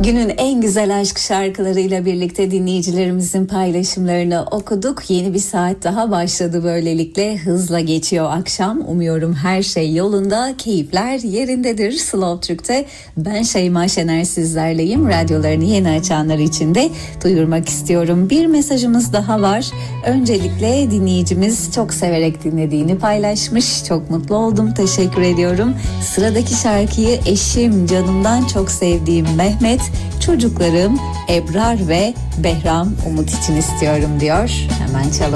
Günün en güzel aşk şarkılarıyla birlikte dinleyicilerimizin paylaşımlarını okuduk. Yeni bir saat daha başladı böylelikle. Hızla geçiyor akşam. Umuyorum her şey yolunda, keyifler yerindedir. Slow Türk'te ben Şeyma Şener sizlerleyim. Radyolarını yeni açanlar için de duyurmak istiyorum. Bir mesajımız daha var. Öncelikle dinleyicimiz çok severek dinlediğini paylaşmış. Çok mutlu oldum. Teşekkür ediyorum. Sıradaki şarkıyı eşim, canımdan çok sevdiğim Mehmet, çocuklarım Ebrar ve Behram Umut için istiyorum diyor. Hemen çalalım.